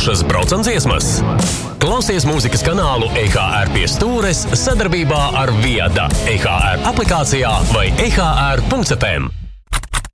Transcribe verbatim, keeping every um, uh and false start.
foršas braucamdziesmas? Klausies mūzikas kanālu E H R pie stūres sadarbībā ar Viada, E H R aplikācijā vai E H R punkts F M.